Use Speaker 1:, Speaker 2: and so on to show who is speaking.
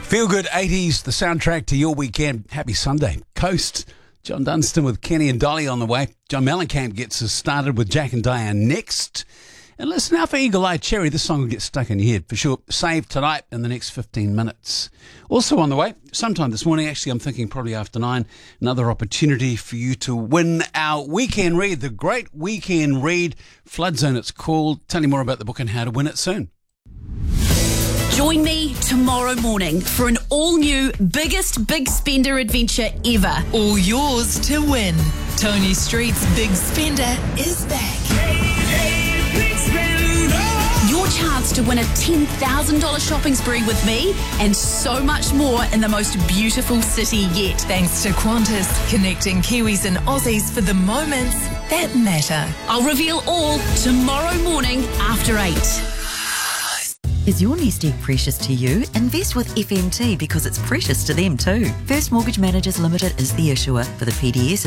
Speaker 1: Feel Good 80s, the soundtrack to your weekend. Happy Sunday. Coast, John Dunstan with Kenny and Dolly on the way. John Mellencamp gets us started with Jack and Diane next. And listen out for Eagle Eye Cherry. This song will get stuck in your head for sure. Save tonight in the next 15 minutes. Also on the way, sometime this morning, actually I'm thinking probably after 9, another opportunity for you to win our weekend read, the Great Weekend Read, Flood Zone it's called. Tell you more about the book and how to win it soon.
Speaker 2: Join me tomorrow morning for an all-new biggest big spender adventure ever.
Speaker 3: All yours to win. Tony Street's Big Spender is back.
Speaker 2: Big Spender! Your chance to win a $10,000 shopping spree with me and so much more in the most beautiful city yet.
Speaker 3: Thanks to Qantas, connecting Kiwis and Aussies for the moments that matter.
Speaker 2: I'll reveal all tomorrow morning after 8.
Speaker 4: Is your nest egg precious to you? Invest with FMT because it's precious to them too. First Mortgage Managers Limited is the issuer. For the PDS